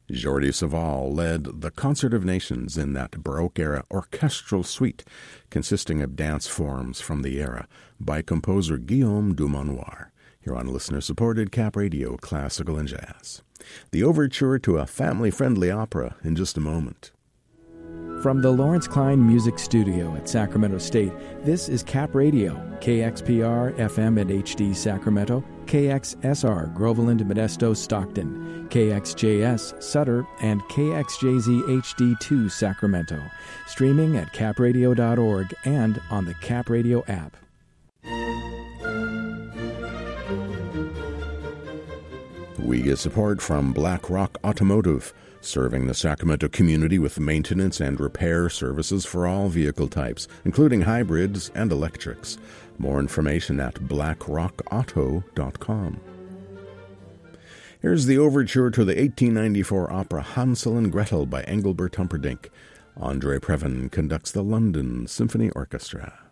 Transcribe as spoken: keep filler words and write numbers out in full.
Jordi Savall led the Concert of Nations in that Baroque-era orchestral suite consisting of dance forms from the era by composer Guillaume Dumanoir, here on listener-supported Cap Radio Classical and Jazz. The overture to a family-friendly opera in just a moment. From the Lawrence Klein Music Studio at Sacramento State, this is Cap Radio, K X P R F M at H D Sacramento, K X S R Groveland, Modesto, Stockton, K X J S Sutter, and K X J Z H D two Sacramento. Streaming at cap radio dot org and on the Cap Radio app. We get support from Black Rock Automotive, serving the Sacramento community with maintenance and repair services for all vehicle types, including hybrids and electrics. More information at black rock auto dot com. Here's the overture to the eighteen ninety-four opera Hansel and Gretel by Engelbert Humperdinck. Andre Previn conducts the London Symphony Orchestra.